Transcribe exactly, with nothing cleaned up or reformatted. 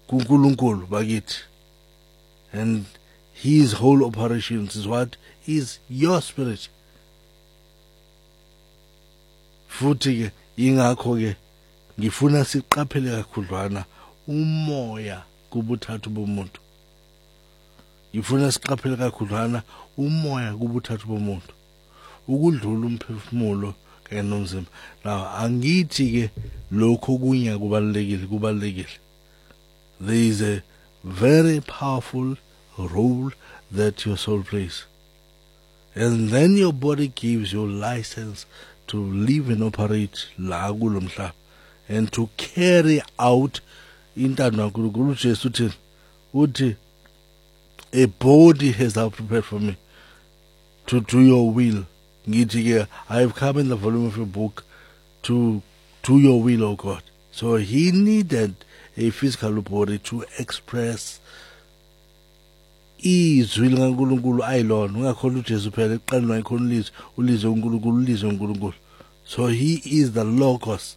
kuNkulunkulu bakithi. And his whole operations is what? Is your spirit. Futhi ke ingakho ke ngifuna siqaphele kakhudlwana umoya kubuthathu bomuntu. Ngifuna siqaphele kakhudlwana umoya kubuthathu bomuntu. Ukudlula umphefumulo kanye nomzimba. Now angithi ke lokho kunya kubalekile kubalekile. There is a very powerful role that your soul plays. And then your body gives you license to live and operate la kulo mhlaba and to carry out intando kaNkulunkulu. uJesu uthini? Uthi a body has thou prepared for me to do your will. Ngithi ke I have come in the volume of your book to do your will, O God. So he needed a physical body to express izwi likaNkulunkulu ayilona. Ungakhona uJesu phela eqaleni wayekhona ulizwi ulizwe uNkulunkulu ulizwe uNkulunkulu. So he is the logos